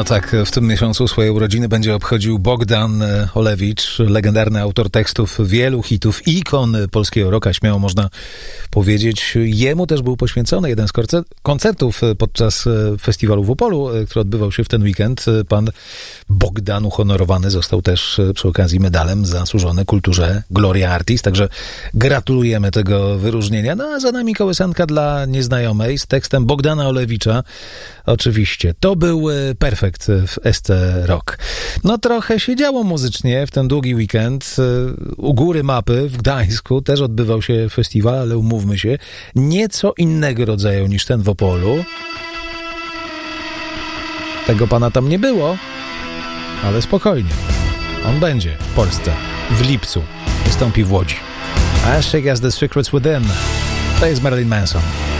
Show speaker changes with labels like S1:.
S1: No tak, w tym miesiącu swoje urodziny będzie obchodził Bogdan Olewicz, legendarny autor tekstów wielu hitów, ikon polskiego rocka, śmiało można powiedzieć. Jemu też był poświęcony jeden z koncertów podczas festiwalu w Opolu, który odbywał się w ten weekend. Pan Bogdan uhonorowany został też przy okazji medalem zasłużony kulturze Gloria Artis, także gratulujemy tego wyróżnienia. No a za nami kołysanka dla nieznajomej z tekstem Bogdana Olewicza. Oczywiście, to był perfekt w SC Rock. No trochę się działo muzycznie w ten długi weekend. U góry mapy w Gdańsku też odbywał się festiwal, ale umówmy się, nieco innego rodzaju niż ten w Opolu. Tego pana tam nie było, ale spokojnie. On będzie w Polsce w lipcu. Wystąpi w Łodzi. As Sick as the Secrets Within. To jest Marilyn Manson.